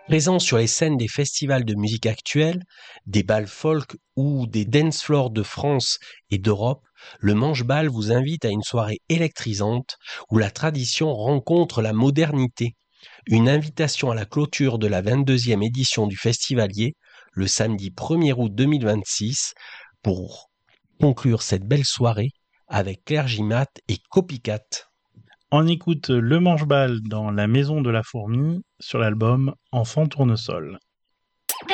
Présent sur les scènes des festivals de musique actuelle, des bals folk ou des dance floors de France et d'Europe, le Manche-Bal vous invite à une soirée électrisante où la tradition rencontre la modernité. Une invitation à la clôture de la 22e édition du Festivalier, le samedi 1er août 2026, pour conclure cette belle soirée avec Claire Gimat et Copycat. On écoute Le Manche-Bal dans La Maison de la Fourmi sur l'album Enfant Tournesol.